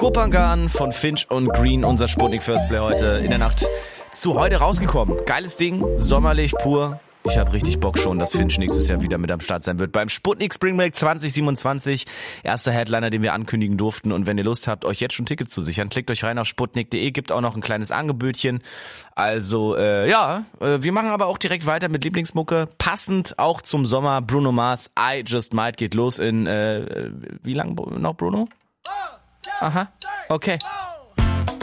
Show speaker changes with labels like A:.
A: Kopangan von Finch und Green, unser Sputnik First Play heute in der Nacht zu heute rausgekommen. Geiles Ding, sommerlich pur. Ich habe richtig Bock schon, dass Finch nächstes Jahr wieder mit am Start sein wird beim Sputnik Spring Break 2027. Erster Headliner, den wir ankündigen durften. Und wenn ihr Lust habt, euch jetzt schon Tickets zu sichern, klickt euch rein auf sputnik.de, gibt auch noch ein kleines Angebötchen. Also wir machen aber auch direkt weiter mit Lieblingsmucke. Passend auch zum Sommer, Bruno Mars, I Just Might geht los in, wie lang noch, Bruno? Aha, okay.